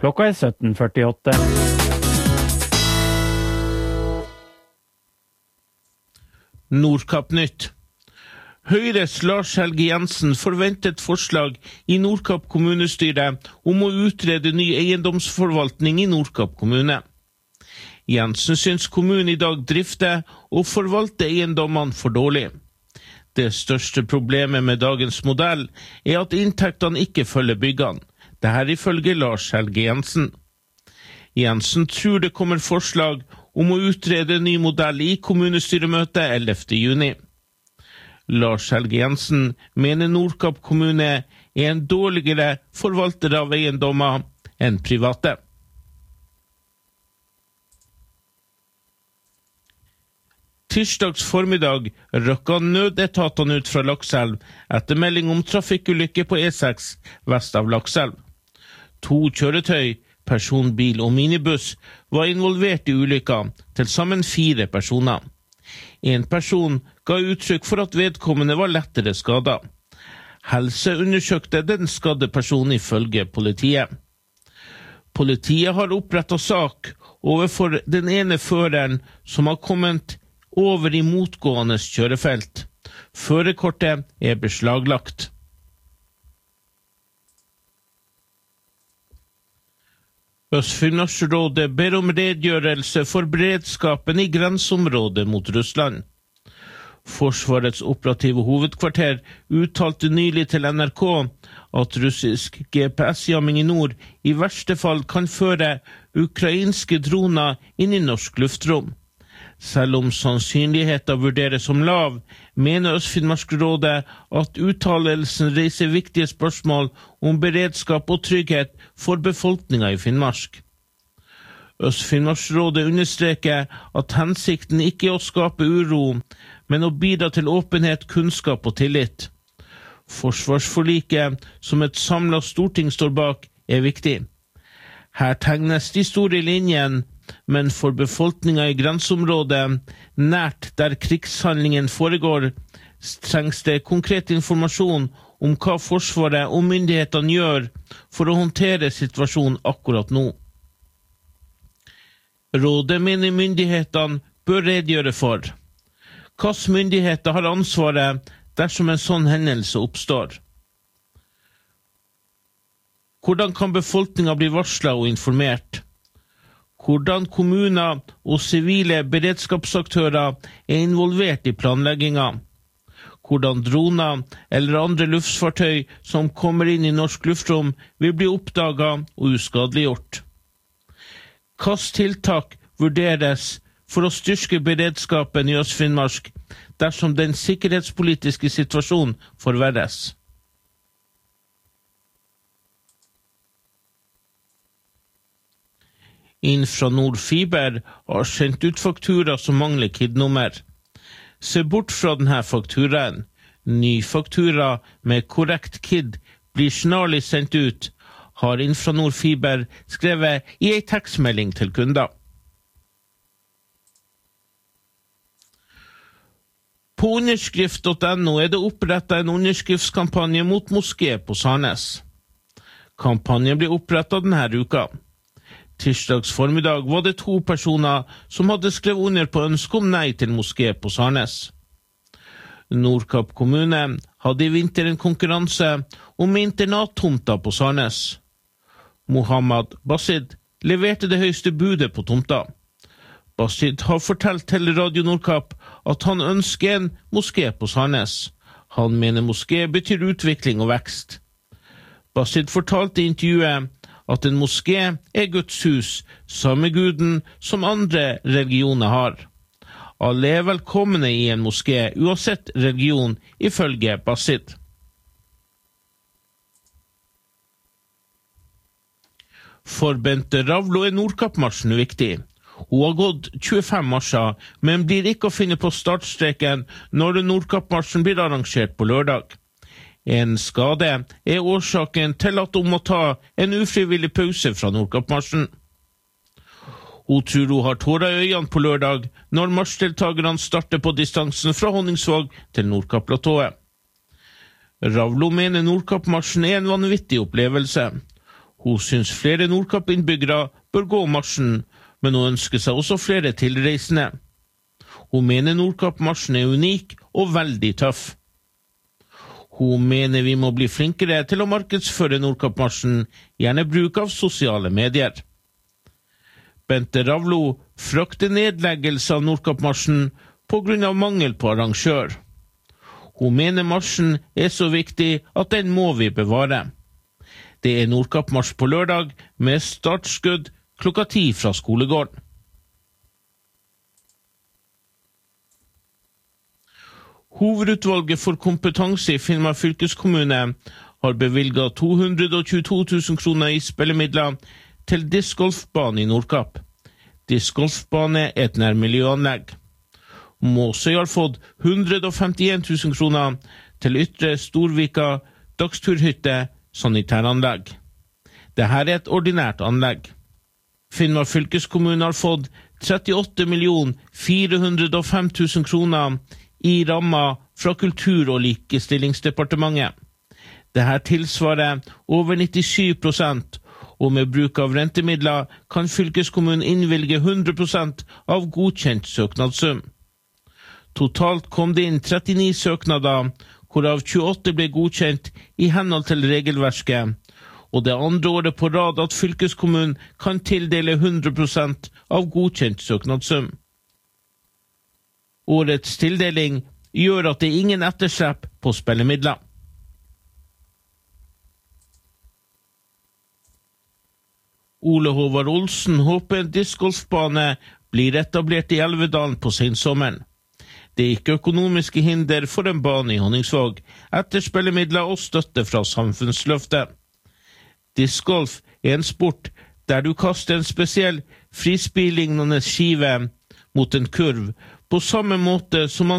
Klokka 17:48. Nordkapp-nytt. Høyres Lars Helge Jensen forventet forslag i Nordkapp kommunestyre om å utrede ny eiendomsforvaltning i Nordkapp kommune. Jensen syns kommunen i dag drifter og forvalter eiendommene for dårlig. Det største problemet med dagens modell at inntektene ikke følger byggene. Dette ifølge Lars Helge Jensen. Jensen tror det kommer forslag om å utrede ny modell i kommunestyremøtet 11. juni. Lars Helge Jensen mener Nordkapp kommune en dårligere forvalter av eiendommer enn private. Tirsdags formiddag røkka nødetatene ut fra Lakselv etter melding om trafikkulykke på E6 vest av Lakselv. 2 kjøretøy, personbil og minibuss var involvert i ulykka, til sammen 4 personer. En person ga uttrykk for at vedkommende var lettere skadet. Helse undersøkte den skadde personen ifølge politiet. Politiet har opprettet sak overfor den ene føreren som har kommet over i motgående kjørefelt. Førerkortet beslaglagt. Øst-Finnmarksrådet ber om redegjørelse for beredskapen i grenseområdet mot Russland. Forsvarets operative hovedkvarter uttalte nylig til NRK at russisk GPS-jamming i nord i verste fall kan føre ukrainske droner inn i norsk luftrom. Selv om sannsynligheten vurderes som lav, mener Øst-Finnmarksrådet at uttalelsen reiser viktige spørsmål om beredskap og trygghet for befolkningen i Finnmark. Øst-Finnmarksrådet understreker at hensikten ikke å skape uro, men å bidra til åpenhet, kunnskap og tillit. Forsvarsforliket, som et samlet storting står bak, viktig. Her tegnes de store linjene, men for befolkningen i grenseområdet, nært der krigshandlingen foregår, trengs det konkret informasjon om hva Forsvaret og myndighetene gjør for å håndtere situasjonen akkurat nå. Rådet mener myndighetene bør redegjøre for hvilke myndigheter har ansvaret dersom en sånn hendelse oppstår. Hvordan kan befolkningen bli varslet og informert? Hvordan kommuner og sivile beredskapsaktører involvert i planleggingen? Hvordan droner eller andre luftfartøy som kommer inn i norsk luftrom vil bli oppdaget og uskadeliggjort? Hvilke tiltak vurderes for å styrke beredskapen i Øst-Finnmark dersom den sikkerhetspolitiske situasjonen forverres? Infranord Fiber har sendt ut faktura som mangler KID-nummer. Se bort fra denne fakturaen. Ny faktura med korrekt KID blir snarlig sendt ut, har Infranord Fiber skrevet i en tekstmelding til kunder. På underskrift.no det opprettet en underskriftskampanje mot moské på Sarnes. Kampanjen ble opprettet denne uka. Tirsdags formiddag var det 2 personer som hadde skrevet under på ønske om nei til moské på Sarnes. Nordkapp kommune hadde i vinter en konkurranse om internattomta på Sarnes. Mohammed Basid leverte det høyeste budet på tomta. Basid har fortalt til Radio Nordkapp at han ønsker en moské på Sarnes. Han mener moské betyr utvikling og vekst. Basid fortalte i intervjuet at en moské Guds hus, samme guden som andre religioner har. Alle velkomne i en moské, uansett religion, ifølge Basid. For Bente Ravlo Nordkapp-marsjen viktig. Hun har gått 25 marsjer, men blir ikke å finne på startstreken når Nordkapp-marsjen blir arrangert på lørdag. En skade årsaken til at hun må ta en ufrivillig pause fra Nordkapp-marsjen. Hun tror hun har tårer i øynene på lørdag når marsjdeltagerne starter på distansen fra Honningsvåg til Nordkapp-platået. Ravlo mener Nordkapp-marsjen en vanvittig opplevelse. Hun syns flere Nordkapp-innbyggere bør gå marsjen, men hun ønsker seg også flere tilreisende. Hun mener Nordkapp-marsjen er unik og veldig tøff. Hun mener vi må bli flinkere til å markedsføre Nordkapp-marsjen, gjerne bruk av sosiale medier. Bente Ravlo frykter nedleggelse av Nordkapp-marsjen på grunn av mangel på arrangør. Hun mener marsjen er så viktig at den må vi bevare. Det er Nordkapp-marsj på lørdag med startskudd klokka 10 fra skolegården. Hovedutvalget for kompetanse i Finnmark fylkeskommune har bevilget 222 000 kroner i spillemidler til discgolfbane i Nordkapp. Discgolfbane er et nærmiljøanlegg. Måsøy har fått 151 000 kroner til Ytre Storvika dagsturhytte sanitæranlegg. Dette er et ordinært anlegg. Finnmark fylkeskommune har fått 38 405 000 kroner i ramma fra Kultur- og likestillingsdepartementet. Dette tilsvarer over 97%, og med bruk av rentemidler kan fylkeskommunen innvilge 100% av godkjent søknadssum. Totalt kom det inn 39 søknader, hvorav 28 ble godkjent i henhold til regelverket, og det andre året på rad at fylkeskommunen kan tildele 100% av godkjent søknadssum. Årets tildeling gjør at det er ingen etterslep på spillemidler. Ole Håvard Olsen håper en discgolfbane blir etablert i Elvedalen på sensommeren. Det er ikke økonomiske hinder for en bane i Honningsvåg, etter spillemidler og støtte fra Samfunnsløftet. Discgolf er en sport der du kaster en spesiell frisbeelignende skive mot en kurv, på samme måte som man